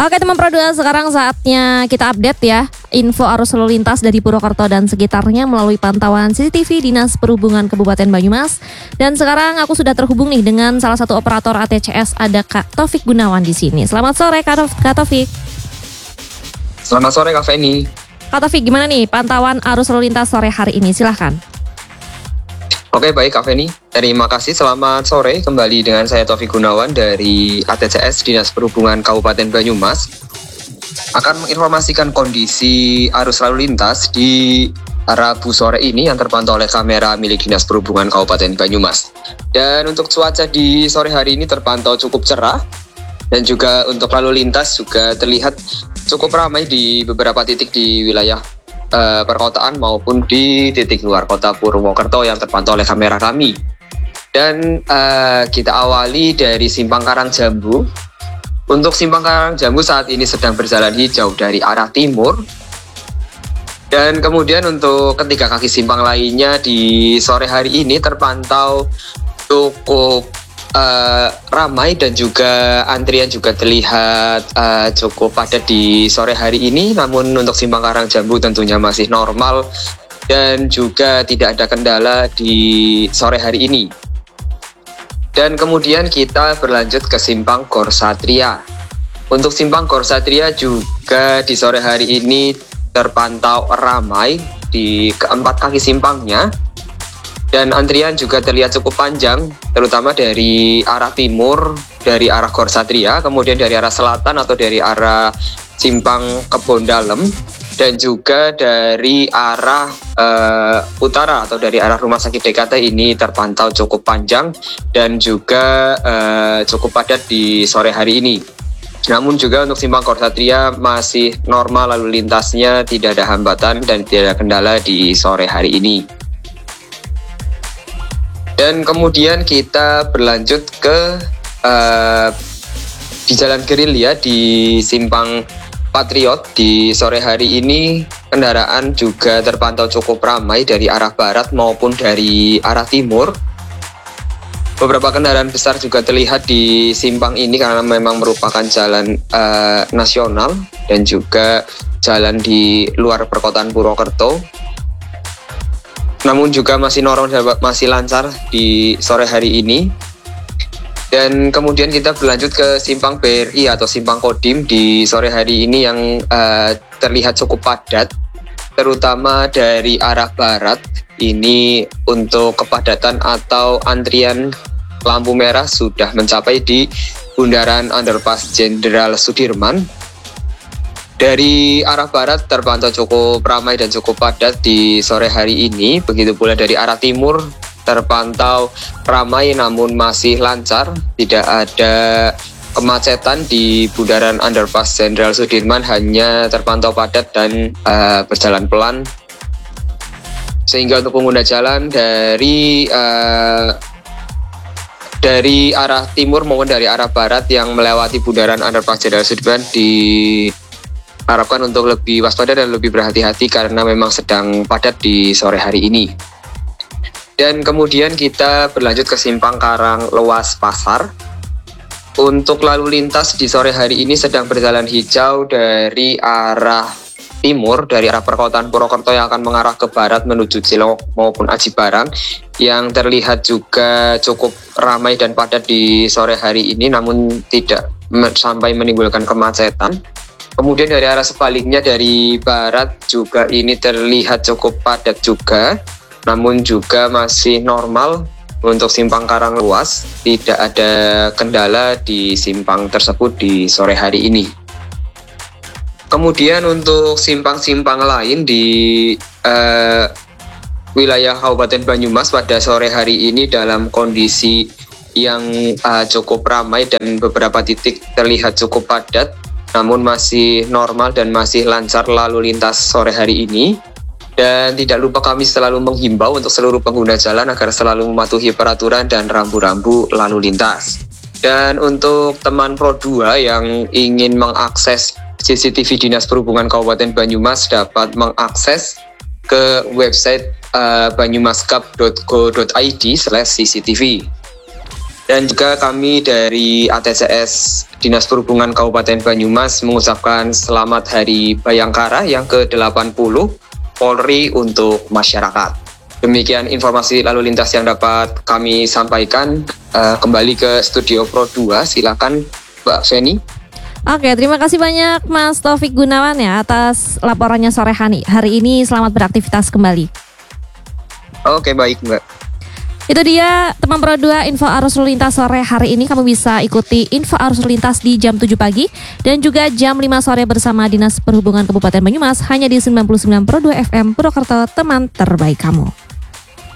Oke teman Pro 2, sekarang saatnya kita update ya info arus lalu lintas dari Purwokerto dan sekitarnya melalui pantauan CCTV Dinas Perhubungan Kabupaten Banyumas. Dan sekarang aku sudah terhubung nih dengan salah satu operator ATCS, ada Kak Taufik Gunawan di sini. Selamat sore Kak Taufik. Selamat sore Kak Feni. Kak Taufik, gimana nih pantauan arus lalu lintas sore hari ini? Silahkan. Oke, baik Kak Feni. Terima kasih, selamat sore. Kembali dengan saya Taufik Gunawan dari ATCS Dinas Perhubungan Kabupaten Banyumas. Akan menginformasikan kondisi arus lalu lintas di Rabu sore ini yang terpantau oleh kamera milik Dinas Perhubungan Kabupaten Banyumas. Dan untuk cuaca di sore hari ini terpantau cukup cerah. Dan juga untuk lalu lintas juga terlihat cukup ramai di beberapa titik di wilayah perkotaan maupun di titik luar kota Purwokerto yang terpantau oleh kamera kami. Dan kita awali dari Simpang Karangjambu. Untuk Simpang Karangjambu saat ini sedang berjalan hijau dari arah timur. Dan kemudian untuk ketiga kaki simpang lainnya di sore hari ini terpantau cukup ramai dan juga antrian juga terlihat cukup padat di sore hari ini. Namun untuk Simpang Karangjambu tentunya masih normal dan juga tidak ada kendala di sore hari ini. Dan kemudian kita berlanjut ke Simpang Gor Satria. Untuk Simpang Gor Satria juga di sore hari ini terpantau ramai di keempat kaki simpangnya. Dan antrian juga terlihat cukup panjang, terutama dari arah timur, dari arah Gor Satria, kemudian dari arah selatan atau dari arah Simpang Kebon Dalem, dan juga dari arah utara atau dari arah Rumah Sakit DKT ini terpantau cukup panjang dan juga cukup padat di sore hari ini. Namun juga untuk Simpang Gor Satria masih normal lalu lintasnya, tidak ada hambatan dan tidak ada kendala di sore hari ini. Dan kemudian kita berlanjut ke di Jalan Gerilya di Simpang Patriot. Di sore hari ini kendaraan juga terpantau cukup ramai dari arah barat maupun dari arah timur. Beberapa kendaraan besar juga terlihat di simpang ini karena memang merupakan jalan nasional dan juga jalan di luar perkotaan Purwokerto. Namun juga masih normal dan masih lancar di sore hari ini. Dan kemudian kita berlanjut ke Simpang BRI atau Simpang Kodim di sore hari ini yang terlihat cukup padat, terutama dari arah barat. Ini untuk kepadatan atau antrian lampu merah sudah mencapai di Bundaran Underpass Jenderal Sudirman. Dari arah barat terpantau cukup ramai dan cukup padat di sore hari ini. Begitu pula dari arah timur terpantau ramai namun masih lancar. Tidak ada kemacetan di Bundaran Underpass Jenderal Sudirman, hanya terpantau padat dan berjalan pelan. Sehingga untuk pengguna jalan dari arah timur maupun dari arah barat yang melewati Bundaran Underpass Jenderal Sudirman diharapkan untuk lebih waspada dan lebih berhati-hati karena memang sedang padat di sore hari ini. Dan kemudian kita berlanjut ke Simpang Karang Lewas Pasar. Untuk lalu lintas di sore hari ini sedang berjalan hijau dari arah timur, dari arah perkotaan Purwokerto yang akan mengarah ke barat menuju Cilongok maupun Aji Barang, yang terlihat juga cukup ramai dan padat di sore hari ini namun tidak sampai menimbulkan kemacetan. Kemudian dari arah sebaliknya dari barat juga ini terlihat cukup padat juga, namun juga masih normal. Untuk Simpang Karang Luas tidak ada kendala di simpang tersebut di sore hari ini. Kemudian untuk simpang-simpang lain di wilayah Kabupaten Banyumas pada sore hari ini dalam kondisi yang cukup ramai dan beberapa titik terlihat cukup padat, namun masih normal dan masih lancar lalu lintas sore hari ini. Dan tidak lupa kami selalu menghimbau untuk seluruh pengguna jalan agar selalu mematuhi peraturan dan rambu-rambu lalu lintas. Dan untuk teman Pro 2 yang ingin mengakses CCTV Dinas Perhubungan Kabupaten Banyumas dapat mengakses ke website banyumaskap.go.id/cctv. Dan juga kami dari ATCS Dinas Perhubungan Kabupaten Banyumas mengucapkan selamat Hari Bayangkara yang ke-80 Polri untuk masyarakat. Demikian informasi lalu lintas yang dapat kami sampaikan. Kembali ke Studio Pro 2, silakan Mbak Feni. Oke, terima kasih banyak Mas Taufik Gunawan ya atas laporannya sore hari ini. Selamat beraktivitas kembali. Oke, baik Mbak. Itu dia teman Pro 2 info arus lalu lintas sore hari ini. Kamu bisa ikuti info arus lalu lintas di jam 7 pagi dan juga jam 5 sore bersama Dinas Perhubungan Kabupaten Banyumas hanya di 99 Pro 2 FM Purwokerto, teman terbaik kamu.